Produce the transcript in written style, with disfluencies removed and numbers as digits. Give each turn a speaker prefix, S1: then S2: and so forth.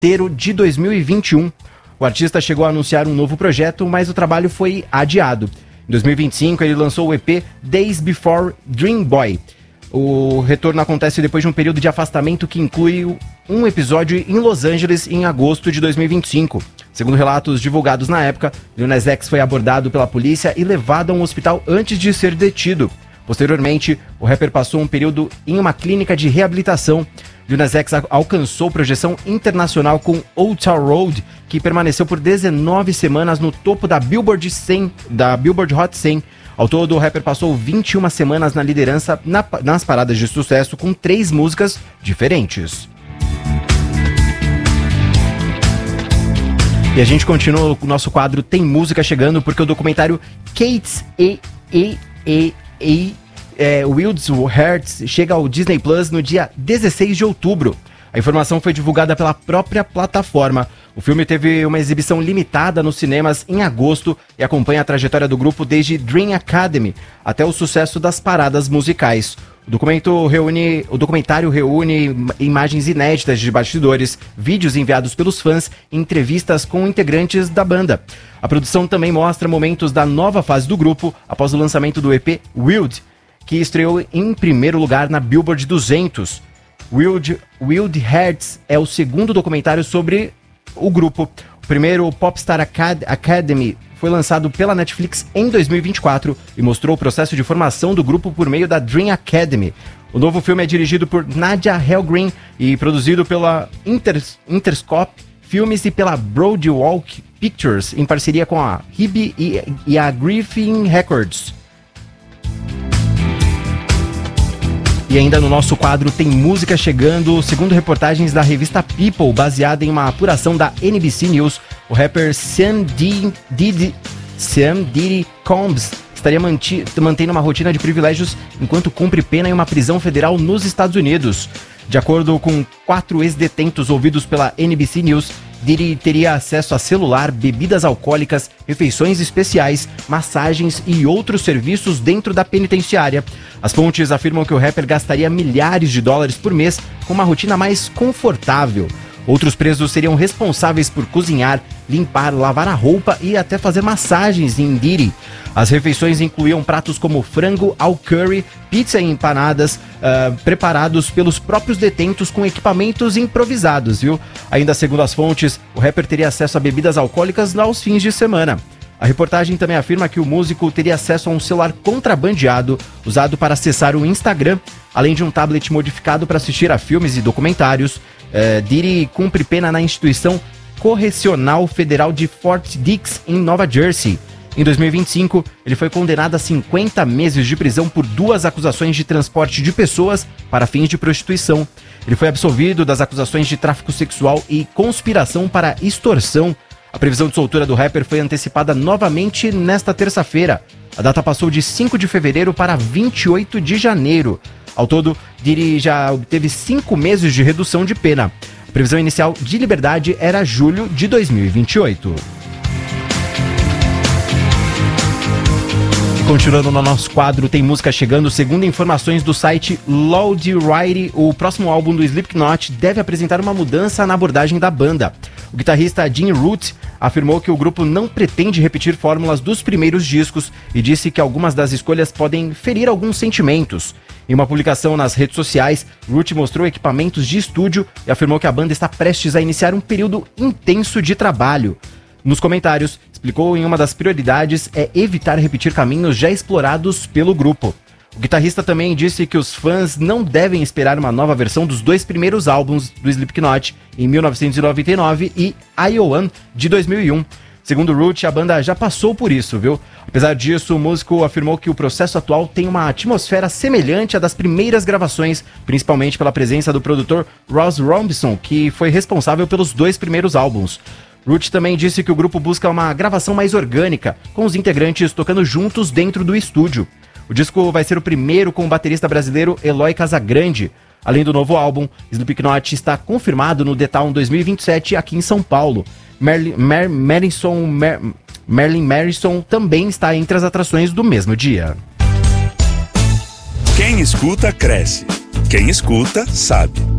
S1: inteiro de 2021. O artista chegou a anunciar um novo projeto, mas o trabalho foi adiado. Em 2025, ele lançou o EP Days Before Dream Boy. O retorno acontece depois de um período de afastamento que inclui um episódio em Los Angeles em agosto de 2025. Segundo relatos divulgados na época, Lil Nas X foi abordado pela polícia e levado a um hospital antes de ser detido. Posteriormente, o rapper passou um período em uma clínica de reabilitação. Lil Nas X alcançou projeção internacional com Old Town Road, que permaneceu por 19 semanas no topo da Billboard Hot 100. Ao todo, o rapper passou 21 semanas na liderança nas paradas de sucesso com 3 músicas diferentes. E a gente continua com o nosso quadro Tem Música Chegando, porque o documentário Kate's Wild's Hearts chega ao Disney Plus no dia 16 de outubro. A informação foi divulgada pela própria plataforma. O filme teve uma exibição limitada nos cinemas em agosto e acompanha a trajetória do grupo desde Dream Academy até o sucesso das paradas musicais. O documentário reúne imagens inéditas de bastidores, vídeos enviados pelos fãs e entrevistas com integrantes da banda. A produção também mostra momentos da nova fase do grupo após o lançamento do EP Wild, que estreou em primeiro lugar na Billboard 200. Wild Hearts é o segundo documentário sobre o grupo. O primeiro, Popstar Academy, foi lançado pela Netflix em 2024 e mostrou o processo de formação do grupo por meio da Dream Academy. O novo filme é dirigido por Nadia Helgreen e produzido pela Interscope Filmes e pela Broadwalk Pictures, em parceria com a Hebe e a Griffin Records. E ainda no nosso quadro Tem Música Chegando. Segundo reportagens da revista People, baseada em uma apuração da NBC News, o rapper Sam Diddy Combs estaria mantendo uma rotina de privilégios enquanto cumpre pena em uma prisão federal nos Estados Unidos. De acordo com 4 ex-detentos ouvidos pela NBC News, Diddy teria acesso a celular, bebidas alcoólicas, refeições especiais, massagens e outros serviços dentro da penitenciária. As fontes afirmam que o rapper gastaria milhares de dólares por mês com uma rotina mais confortável. Outros presos seriam responsáveis por cozinhar, limpar, lavar a roupa e até fazer massagens em Diddy. As refeições incluíam pratos como frango ao curry, pizza e empanadas, preparados pelos próprios detentos com equipamentos improvisados, viu? Ainda segundo as fontes, o rapper teria acesso a bebidas alcoólicas aos fins de semana. A reportagem também afirma que o músico teria acesso a um celular contrabandeado usado para acessar o Instagram, além de um tablet modificado para assistir a filmes e documentários. Diddy cumpre pena na instituição correcional federal de Fort Dix, em Nova Jersey. Em 2025, ele foi condenado a 50 meses de prisão por 2 acusações de transporte de pessoas para fins de prostituição. Ele foi absolvido das acusações de tráfico sexual e conspiração para extorsão. A previsão de soltura do rapper foi antecipada novamente nesta terça-feira. A data passou de 5 de fevereiro para 28 de janeiro. Ao todo, Diddy já obteve 5 meses de redução de pena. A previsão inicial de liberdade era julho de 2028. Continuando no nosso quadro Tem Música Chegando, segundo informações do site Loud Righty, o próximo álbum do Slipknot deve apresentar uma mudança na abordagem da banda. O guitarrista Jim Root afirmou que o grupo não pretende repetir fórmulas dos primeiros discos e disse que algumas das escolhas podem ferir alguns sentimentos. Em uma publicação nas redes sociais, Root mostrou equipamentos de estúdio e afirmou que a banda está prestes a iniciar um período intenso de trabalho. Nos comentários, explicou que uma das prioridades é evitar repetir caminhos já explorados pelo grupo. O guitarrista também disse que os fãs não devem esperar uma nova versão dos 2 primeiros álbuns do Slipknot, em 1999 e Iowa, de 2001. Segundo Root, a banda já passou por isso, viu? Apesar disso, o músico afirmou que o processo atual tem uma atmosfera semelhante à das primeiras gravações, principalmente pela presença do produtor Ross Robinson, que foi responsável pelos 2 primeiros álbuns. Root também disse que o grupo busca uma gravação mais orgânica, com os integrantes tocando juntos dentro do estúdio. O disco vai ser o primeiro com o baterista brasileiro Eloy Casagrande. Além do novo álbum, Slipknot está confirmado no The Town 2027 aqui em São Paulo. Marilyn Manson também está entre as atrações do mesmo dia.
S2: Quem escuta, cresce. Quem escuta, sabe.